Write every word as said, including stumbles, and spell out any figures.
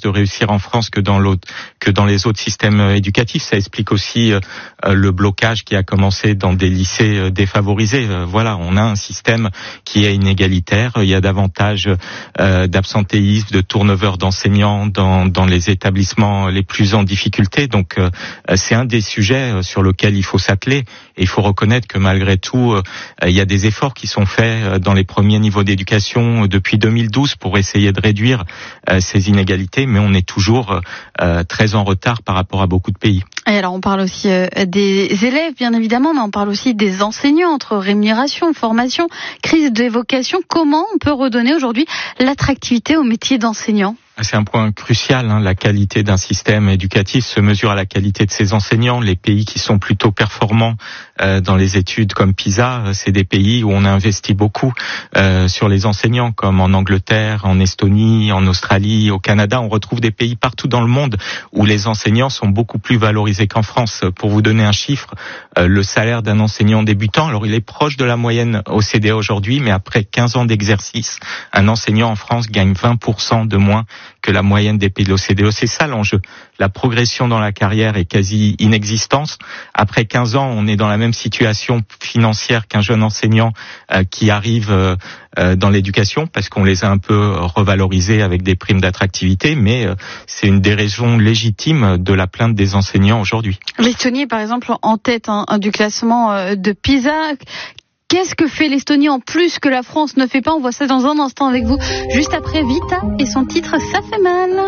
de réussir en France que dans l'autre, que dans les autres systèmes éducatifs. Ça explique aussi euh, le blocage qui a commencé dans des lycées euh, défavorisés. Euh, voilà, on a un système qui est inégalitaire. Il y a davantage euh, d'absentéisme, de turnover d'enseignants dans, dans les établissements les plus en difficulté. Donc, euh, c'est un des sujets sur lequel il faut s'atteler. Et il faut reconnaître que malgré tout, euh, il y a des efforts qui sont faits dans les premiers niveaux d'éducation depuis deux mille douze pour essayer de réduire euh, ces inégalités, mais on est toujours euh, très en retard par rapport à beaucoup de pays. Et alors on parle aussi euh, des élèves bien évidemment, mais on parle aussi des enseignants, entre rémunération, formation, crise des vocations. Comment on peut redonner aujourd'hui l'attractivité au métier d'enseignant ? C'est un point crucial, hein. La qualité d'un système éducatif se mesure à la qualité de ses enseignants. Les pays qui sont plutôt performants euh, dans les études comme PISA, c'est des pays où on a investi beaucoup euh, sur les enseignants, comme en Angleterre, en Estonie, en Australie, au Canada. On retrouve des pays partout dans le monde où les enseignants sont beaucoup plus valorisés qu'en France. Pour vous donner un chiffre, euh, le salaire d'un enseignant débutant, alors il est proche de la moyenne O C D E aujourd'hui, mais après quinze ans d'exercice, un enseignant en France gagne vingt pour cent de moins que la moyenne des pays de l'O C D E. C'est ça l'enjeu. La progression dans la carrière est quasi inexistante. Après quinze ans, on est dans la même situation financière qu'un jeune enseignant euh, qui arrive euh, euh, dans l'éducation, parce qu'on les a un peu revalorisés avec des primes d'attractivité, mais euh, c'est une des raisons légitimes de la plainte des enseignants aujourd'hui. L'Estonie est par exemple en tête hein, du classement euh, de PISA. Qu'est-ce que fait l'Estonie en plus que la France ne fait pas ? On voit ça dans un instant avec vous, juste après Vita et son titre « Ça fait mal ».